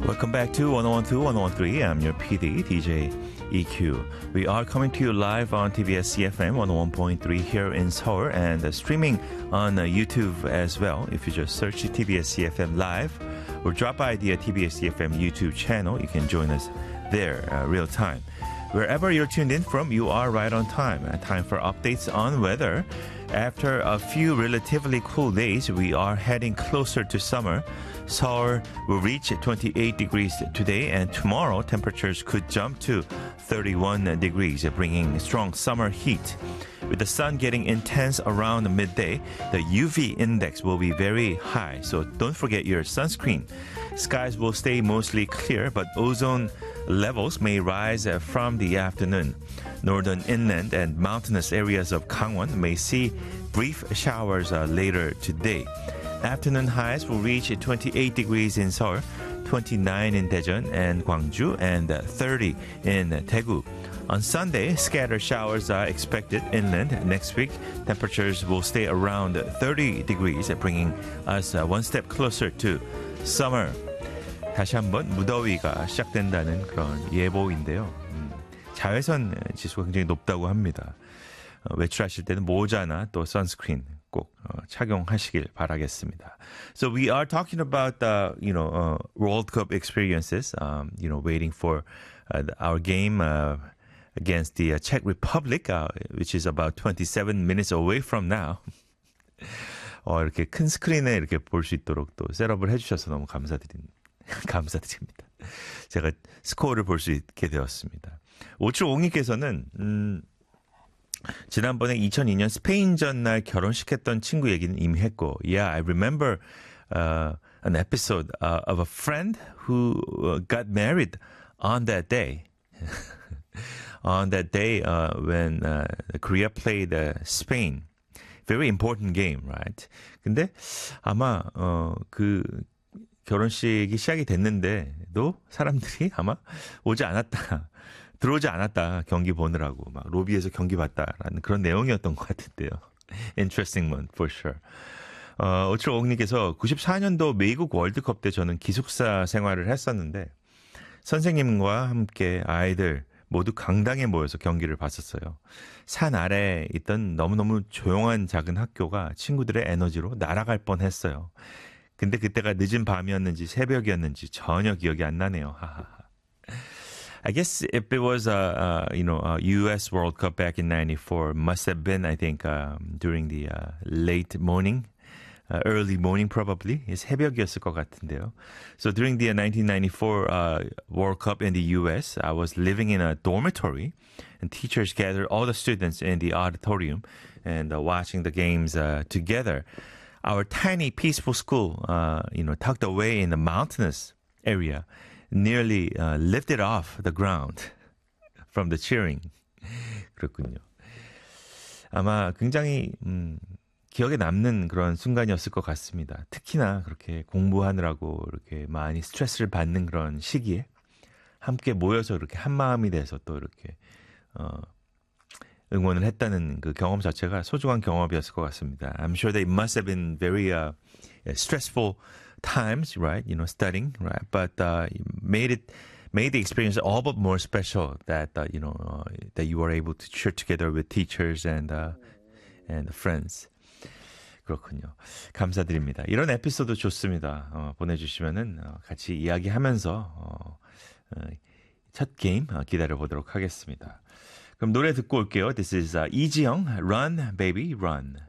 Welcome back to 1012, 1013. I'm your PD, DJ EQ. We are coming to you live on TBS CFM 101.3 here in Seoul and streaming on YouTube as well. If you just search TBS CFM live or drop by the TBS CFM YouTube channel, you can join us there real time. Wherever you're tuned in from, you are right on time. Time for updates on weather. After a few relatively cool days, we are heading closer to summer. Seoul will reach 28 degrees today, and tomorrow temperatures could jump to 31 degrees, bringing strong summer heat. With the sun getting intense around midday, the UV index will be very high, so don't forget your sunscreen. Skies will stay mostly clear, but ozone levels may rise from the afternoon. Northern inland and mountainous areas of Gangwon may see brief showers later today. Afternoon highs will reach 28 degrees in Seoul, 29 in Daejeon and Gwangju, and 30 in Daegu. On Sunday, scattered showers are expected inland. Next week, temperatures will stay around 30 degrees, bringing us one step closer to summer. 다시 한번 무더위가 시작된다는 그런 예보인데요. 자외선 지수가 굉장히 높다고 합니다. 외출하실 때는 모자나 또 선스크린 꼭 착용하시길 바라겠습니다. So we are talking about World Cup experiences. Waiting for our game against the Czech Republic, which is about 27 minutes away from now. 이렇게 큰 스크린에 이렇게 볼 수 있도록 또 셋업을 해주셔서 너무 감사드립니다. 제가 스코어를 볼 수 있게 되었습니다. 5752님께서는 지난번에 2002년 스페인전 날 결혼식했던 친구 얘기는 이미 했고, Yeah, I remember an episode of a friend who got married on that day. On that day when Korea played Spain. Very important game, right? 근데 아마 그 결혼식이 시작이 됐는데도 사람들이 아마 들어오지 않았다, 경기 보느라고 막 로비에서 경기 봤다라는 그런 내용이었던 것 같은데요. Interesting one, for sure. 5750님께서 94년도 미국 월드컵 때 저는 기숙사 생활을 했었는데 선생님과 함께 아이들 모두 강당에 모여서 경기를 봤었어요. 산 아래에 있던 너무너무 조용한 작은 학교가 친구들의 에너지로 날아갈 뻔했어요. 근데 그때가 늦은 밤이었는지 새벽이었는지 전혀 기억이 안 나네요. I guess if it was a U.S. World Cup back in '94, must have been, I think, during the late morning, early morning probably. 새벽이었을 것 같은데요. So during the 1994 World Cup in the U.S., I was living in a dormitory, and teachers gathered all the students in the auditorium and watching the games together. Our tiny, peaceful school, tucked away in the mountainous area, nearly lifted off the ground from the cheering. 그렇군요. 아마 굉장히 기억에 남는 그런 순간이었을 것 같습니다. 특히나 그렇게 공부하느라고 이렇게 많이 스트레스를 받는 그런 시기에 함께 모여서 이렇게 한 마음이 돼서 또 이렇게 응원을 했다는 그 경험 자체가 소중한 경험이었을 것 같습니다. I'm sure that it must have been very stressful times, right? Studying, right? But made the experience all but more special that that you were able to cheer together with teachers and friends. 그렇군요. 감사드립니다. 이런 에피소드 좋습니다. 보내주시면은 같이 이야기하면서 첫 게임 기다려보도록 하겠습니다. 그럼 노래 듣고 올게요. This is 이지영, Run, Baby, Run.